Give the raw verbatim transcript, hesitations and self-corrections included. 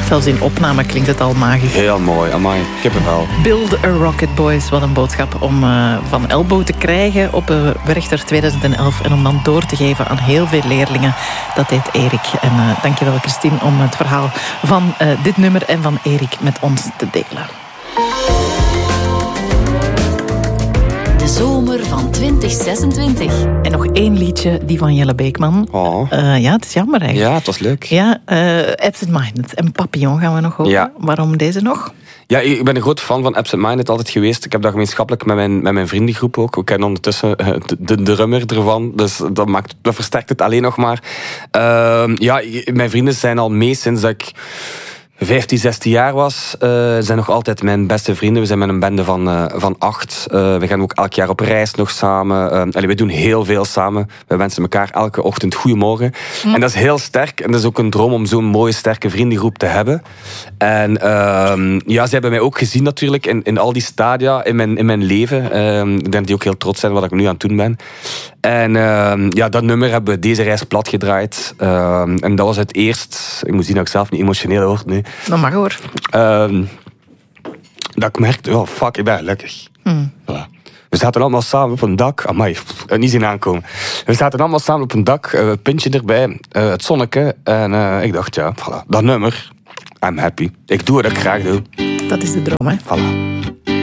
Zelfs in opname klinkt het al magisch. Heel mooi, amai, kippenvel. Build a Rocket Boys, wat een boodschap om uh, van Elbow te krijgen op uh, Werchter tweeduizend elf en om dan door te geven aan heel veel leerlingen. Dat deed Erik. En uh, dankjewel Christine om het verhaal van uh, dit nummer en van Erik met ons te delen. De zomer van twintig zesentwintig. En nog één liedje, die van Jelle Beekman. Oh. Uh, ja, het is jammer eigenlijk. Ja, het was leuk. Ja, uh, Absent Minded en Papillon gaan we nog horen. Ja. Waarom deze nog? Ja, ik ben een groot fan van Absent Minded altijd geweest. Ik heb dat gemeenschappelijk met mijn, met mijn vriendengroep ook. We kennen ondertussen de, de drummer ervan. Dus dat, maakt, dat versterkt het alleen nog maar. Uh, ja, mijn vrienden zijn al mee sinds dat ik vijftien, zestien jaar was. Uh, zijn nog altijd mijn beste vrienden. We zijn met een bende van, uh, van acht. Uh, we gaan ook elk jaar op reis nog samen. Uh, allee, we doen heel veel samen. We wensen elkaar elke ochtend goeiemorgen. Mm. En dat is heel sterk. En dat is ook een droom om zo'n mooie, sterke vriendengroep te hebben. En uh, ja, ze hebben mij ook gezien natuurlijk in, in al die stadia in mijn, in mijn leven. Uh, ik denk die ook heel trots zijn wat ik nu aan het doen ben. En uh, ja, dat nummer hebben we deze reis plat gedraaid. Uh, en dat was het eerst. Ik moet zien dat ik zelf niet emotioneel word nu. Dat mag hoor. Uh, dat ik merkte, oh fuck, ik ben gelukkig. Hmm. Voilà. We zaten allemaal samen op een dak. Amai, niet zien aankomen. We zaten allemaal samen op een dak, uh, pintje erbij, uh, het zonneke. En uh, ik dacht, ja, voilà, dat nummer, I'm happy. Ik doe wat ik graag doe. Dat is de droom, hè? Voilà.